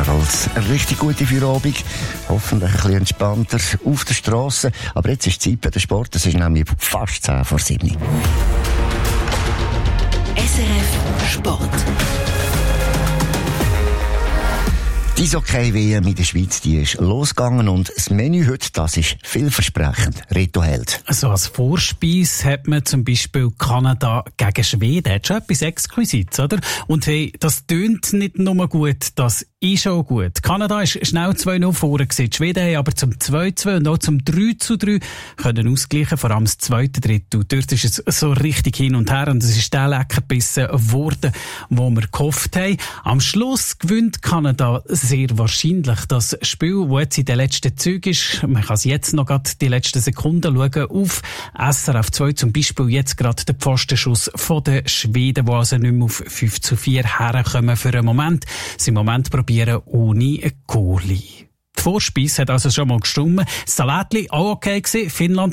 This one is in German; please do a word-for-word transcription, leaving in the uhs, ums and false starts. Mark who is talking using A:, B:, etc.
A: jedenfalls eine richtig gute Feierabend. Hoffentlich ein bisschen entspannter auf der Strasse. Aber jetzt ist Zeit für den Sport. Es ist nämlich fast zehn vor sieben.
B: S R F Sport.
A: Die Eishockey-W M in der Schweiz, die ist losgegangen und das Menü heute, das ist vielversprechend. Reto Held.
C: Also als Vorspeise hat man zum Beispiel Kanada gegen Schweden. Das ist schon etwas Exquisites, oder? Und hey, das tönt nicht nur gut, das ist auch gut. Kanada ist schnell zwei null vorne gewesen. Die Schweden haben aber zum zwei zu zwei und auch zum drei zu drei können ausgleichen, vor allem das zweite Drittel. Dort ist es so richtig hin und her und es ist der Leckerbissen geworden, wo wir gehofft haben. Am Schluss gewinnt Kanada sehr wahrscheinlich das Spiel, das jetzt in den letzten Zügen ist. Man kann es jetzt noch gerade die letzten Sekunden schauen auf S R F zwei, zum Beispiel jetzt gerade der Pfostenschuss von den Schweden, die also nicht mehr auf fünf zu vier herkommen für einen Moment. Sie im Moment probieren ohne Goalie. Die Vorspeise hat also schon mal gestimmt. Das Salätli auch okay gewesen. Finnland